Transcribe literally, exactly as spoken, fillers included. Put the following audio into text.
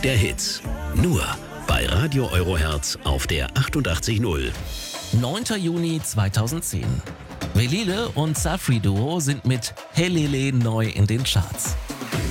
der Hits. Nur bei Radio Eurohertz auf der achtundachtzig null. neunter Juni zweitausendzehn. Velile und Safri Duo sind mit Helele neu in den Charts.